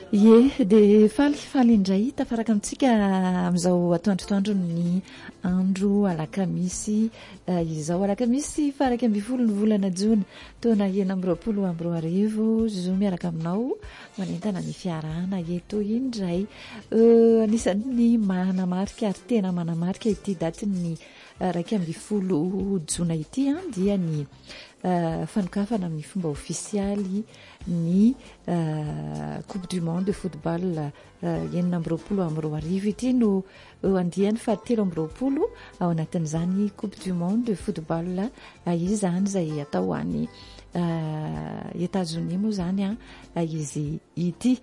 Ie, dia faly indray tafaraka amintsika amin'izao atoandrotoandro ny andro alakamisy izao alakamisy faraka amby folo ny volana jona taona 2020 zo miaraka aminao manentana ny fiarahana eto indray anisan'ny manamarika ary tena manamarika ity daty-ny raika amby folo jona ity dia ny fanokafana amin'ny fomba ofisialy ny Coupe du Monde de football 2020 ity no andiany fahatelo amby roapolo ao anatin'izany Coupe du Monde de football izany izay atao any États-Unis moa zany izy ity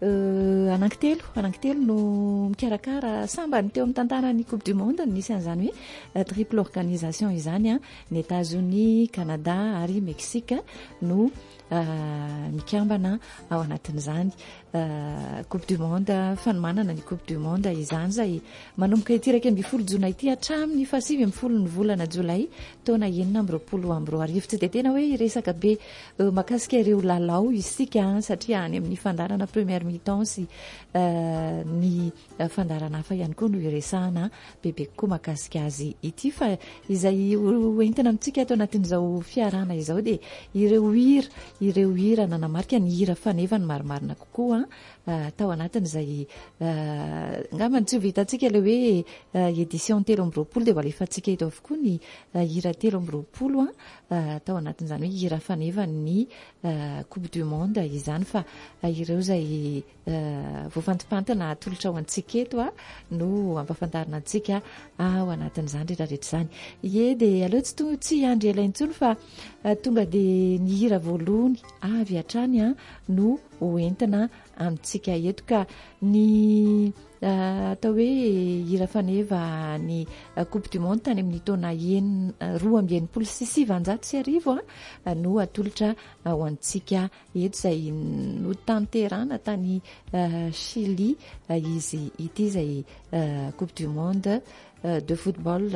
anankitelo no mikarakara sambany teo amin'ny tantarany Coupe du Monde nisy an'izany hoe triple organisation izany ny États-Unis, Canada ary Mexique no mikambana ao anatin'izany Coupe du Monde fanomanana ny Coupe du Monde izany zay manomboka ity raika amby folo jona ity hatramin'ny fahasivy amby folo ny volana jolay taona 2020 tsy dia tena hoe resaka be makasika ireo lalao isika satria any amin'ny fandarana première mi-temps sy ny fandarana hafa ihany koa no iresahana bebe koa makasika azy ity fa izay entina amintsika ato anatin'izao fiarahana izao dia ireo hira nanamarika ny hira faneva ny marimarina kokoa tao anatin'izay angambany tsy ho vitantsika le hoe édition telo amby roapolo dia alefantsika eto avokoa ny hira telo amby roapolo tao anatin'izany hoe hira faneva ny Coupe du Monde izany fa ireo zay voafantipantina atolotra ao antsika eto no ampafantarina antsika ao anatin'izany rehetrarehetra izany ie dia aleo tsy andry elaintsony fa tonga dia ny hira voalohany avy hatrany no hoentina amintsika eto ka ny atao hoe hira faneva ny Coupe du Monde tany amin'ny taona 2026 no atolotra ao antsika eto zay no tanterana tany Chili izy ity zay Coupe du Monde de football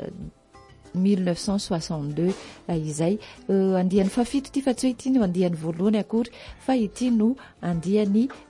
1962 izay andiany fafito ity fa tsy hoe ity no andiany voalohany akory fa ity no andiany